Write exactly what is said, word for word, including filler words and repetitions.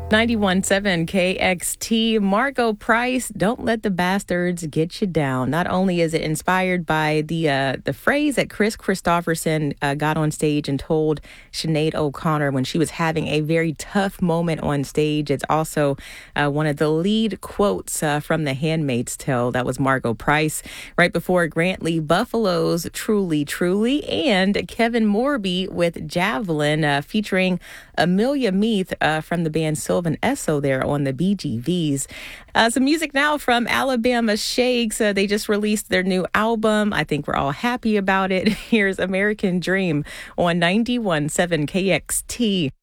ninety-one point seven K X T, Margo Price, Don't Let the Bastards Get You Down. Not only is it inspired by the uh, the phrase that Chris Christopherson uh, got on stage and told Sinead O'Connor when she was having a very tough moment on stage, it's also uh, one of the lead quotes uh, from The Handmaid's Tale. That was Margo Price. Right before Grant Lee Buffalo's Truly Truly and Kevin Morby with Javelin, uh, featuring Amelia Meath uh, from the band Sylvan Esso there on the B G Vs. Uh, some music now from Alabama Shakes. Uh, they just released their new album. I think we're all happy about it. Here's American Dream on ninety-one point seven K X T.